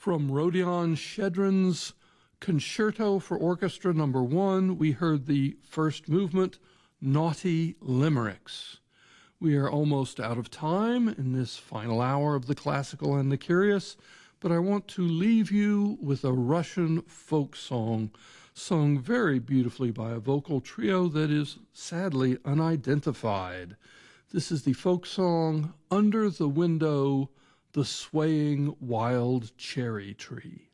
From Rodion Shedrin's Concerto for Orchestra No. 1, we heard the first movement, Naughty Limericks. We are almost out of time in this final hour of the Classical and the Curious, but I want to leave you with a Russian folk song sung very beautifully by a vocal trio that is sadly unidentified. This is the folk song, Under the Window, the Swaying Wild Cherry Tree.